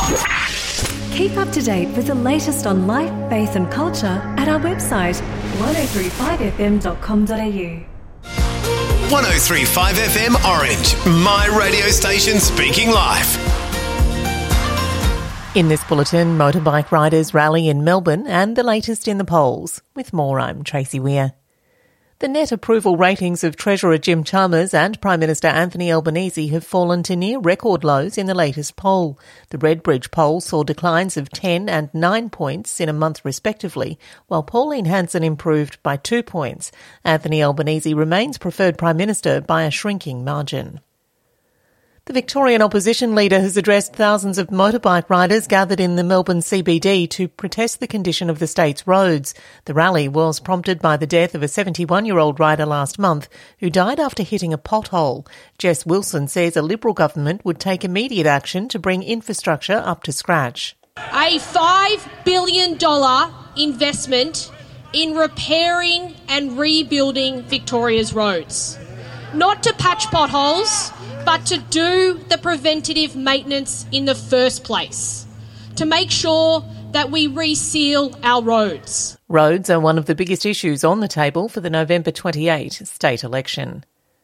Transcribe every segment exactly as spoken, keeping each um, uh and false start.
Keep up to date with the latest on life, faith and culture at our website one oh three five f m dot com dot a u. one oh three point five F M Orange, my radio station speaking life. In this bulletin, motorbike riders rally in Melbourne and the latest in the polls. With more, I'm Tracy Weir. The net approval ratings of Treasurer Jim Chalmers and Prime Minister Anthony Albanese have fallen to near record lows in the latest poll. The Redbridge poll saw declines of ten and nine points in a month respectively, while Pauline Hanson improved by two points. Anthony Albanese remains preferred Prime Minister by a shrinking margin. The Victorian opposition leader has addressed thousands of motorbike riders gathered in the Melbourne C B D to protest the condition of the state's roads. The rally was prompted by the death of a seventy-one-year-old rider last month who died after hitting a pothole. Jess Wilson says a Liberal government would take immediate action to bring infrastructure up to scratch. A five billion dollars investment in repairing and rebuilding Victoria's roads. Not to patch potholes, but to do the preventative maintenance in the first place, to make sure that we reseal our roads. Roads are one of the biggest issues on the table for the November twenty-eighth state election.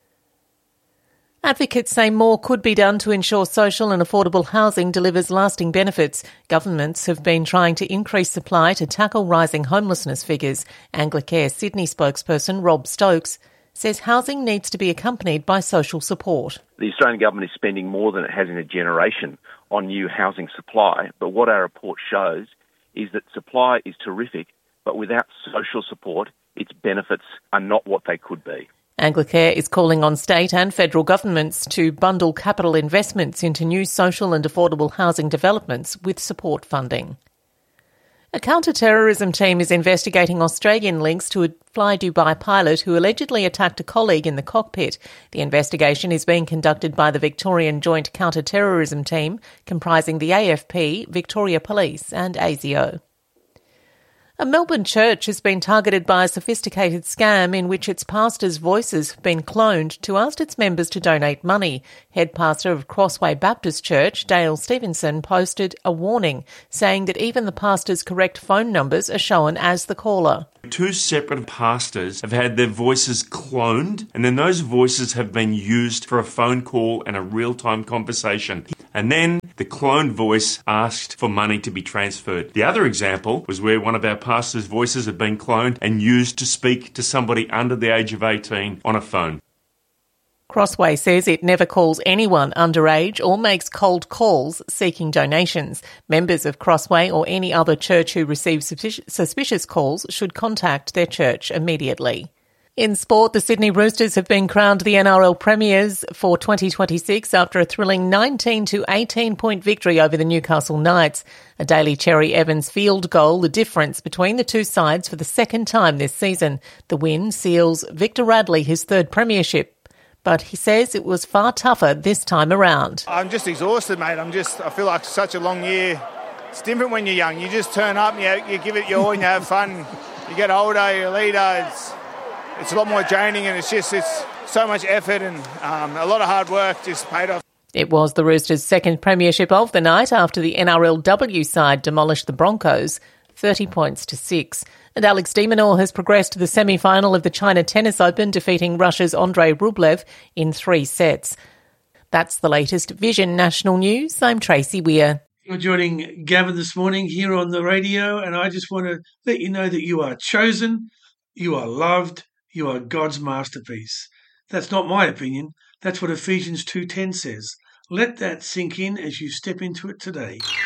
Advocates say more could be done to ensure social and affordable housing delivers lasting benefits. Governments have been trying to increase supply to tackle rising homelessness figures. Anglicare Sydney spokesperson Rob Stokes says housing needs to be accompanied by social support. The Australian government is spending more than it has in a generation on new housing supply, but what our report shows is that supply is terrific, but without social support, its benefits are not what they could be. Anglicare is calling on state and federal governments to bundle capital investments into new social and affordable housing developments with support funding. A counter-terrorism team is investigating Australian links to a Fly Dubai pilot who allegedly attacked a colleague in the cockpit. The investigation is being conducted by the Victorian Joint Counter-Terrorism Team, comprising the A F P, Victoria Police and A S I O. A Melbourne church has been targeted by a sophisticated scam in which its pastors' voices have been cloned to ask its members to donate money. Head pastor of Crossway Baptist Church, Dale Stevenson, posted a warning saying that even the pastor's correct phone numbers are shown as the caller. Two separate pastors have had their voices cloned, and then those voices have been used for a phone call and a real-time conversation. And then the cloned voice asked for money to be transferred. The other example was where one of our pastors' voices had been cloned and used to speak to somebody under the age of eighteen on a phone. Crossway says it never calls anyone underage or makes cold calls seeking donations. Members of Crossway or any other church who receive suspicious calls should contact their church immediately. In sport, the Sydney Roosters have been crowned the N R L premiers for twenty twenty-six after a thrilling nineteen to eighteen point victory over the Newcastle Knights. A Daly Cherry Evans field goal, the difference between the two sides for the second time this season. The win seals Victor Radley his third premiership, but he says it was far tougher this time around. I'm just exhausted, mate. I'm just, I feel like such a long year. It's different when you're young. You just turn up and you, you give it your all and you have fun. You get older, you're a leader. It's, it's a lot more draining and it's just, it's so much effort and um, a lot of hard work just paid off. It was the Roosters' second premiership of the night after the N R L W side demolished the Broncos, thirty points to six. And Alex de Minaur has progressed to the semi-final of the China Tennis Open, defeating Russia's Andrei Rublev in three sets. That's the latest Vision National News. I'm Tracy Weir. You're joining Gavin this morning here on the radio, and I just want to let you know that you are chosen, you are loved, you are God's masterpiece. That's not my opinion. That's what Ephesians two ten says. Let that sink in as you step into it today.